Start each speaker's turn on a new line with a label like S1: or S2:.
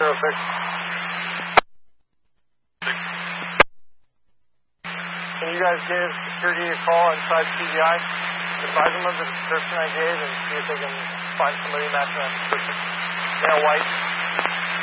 S1: Can you guys give security a call inside CGI? Advise them of the description I gave and see if they can find somebody matching that description. Male, white.